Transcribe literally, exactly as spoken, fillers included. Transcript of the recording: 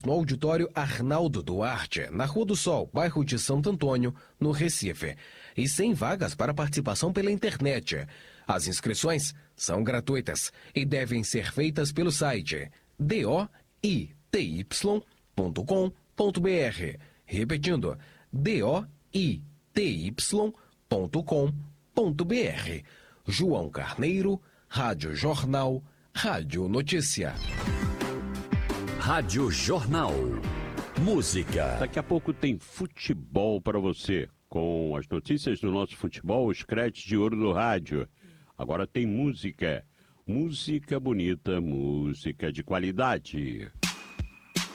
no auditório Arnaldo Duarte, na Rua do Sol, bairro de Santo Antônio, no Recife. E sem vagas para participação pela internet. As inscrições são gratuitas e devem ser feitas pelo site d o i t y ponto com ponto b r. Repetindo, d o i t y ponto com ponto b r. João Carneiro, Rádio Jornal, Rádio Notícia. Rádio Jornal. Música. Daqui a pouco tem futebol para você. Com as notícias do nosso futebol, os créditos de ouro do rádio. Agora tem música. Música bonita, música de qualidade.